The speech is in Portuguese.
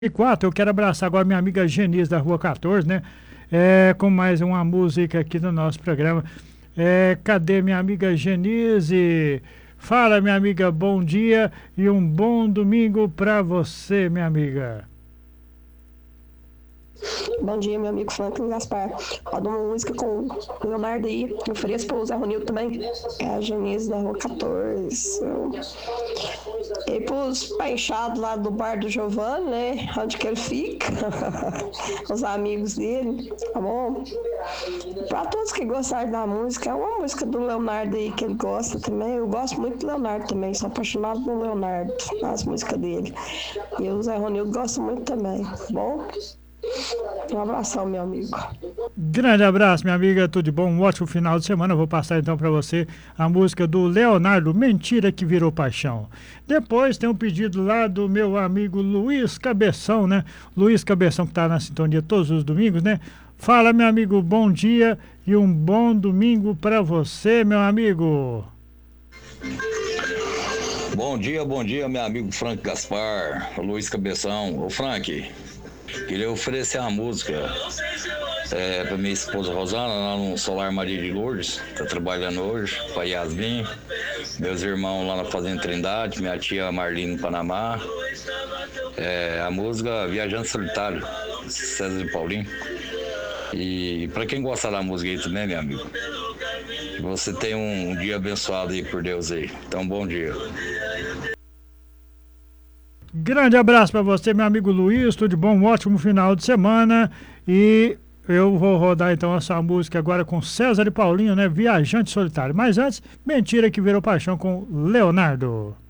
E quatro, eu quero abraçar agora minha amiga Genise da Rua 14, né? Com mais uma música aqui no nosso programa. Cadê minha amiga Genise? Fala, minha amiga, bom dia e um bom domingo pra você, minha amiga. Bom dia, meu amigo Franklin Gaspar. Roda uma música com o Leonardo aí. Eu ofereço para o Zé Ronildo também. É a Genise da Rua 14. E pros painchados lá do bar do Giovanni, né? Onde que ele fica. Os amigos dele, tá bom? Para todos que gostaram da música, é uma música do Leonardo aí que ele gosta também. Eu gosto muito do Leonardo também. Sou apaixonado pelo Leonardo, as músicas dele. E o Zé Ronildo gosta muito também, tá bom? Um abração, meu amigo. Grande abraço, minha amiga, tudo de bom? Um ótimo final de semana. Eu vou passar então para você a música do Leonardo, Mentira que Virou Paixão. Depois tem um pedido lá do meu amigo Luiz Cabeção, né? Luiz Cabeção, que tá na sintonia todos os domingos, né? Fala, meu amigo, bom dia e um bom domingo para você, meu amigo. Bom dia, meu amigo Frank Gaspar, Luiz Cabeção. Ô Frank, queria oferecer uma música pra minha esposa Rosana, lá no Solar Maria de Lourdes, tá trabalhando hoje, pra Yasmin, meus irmãos lá na Fazenda Trindade, minha tia Marlene no Panamá, a música Viajante Solitário, César e Paulinho. E pra quem gostar da música aí também, meu amigo, que você tenha um dia abençoado aí por Deus aí. Então, bom dia. Grande abraço para você, meu amigo Luiz, tudo de bom? Um ótimo final de semana. E eu vou rodar então essa música agora com César e Paulinho, né? Viajante Solitário. Mas antes, Mentira que Virou Paixão com Leonardo.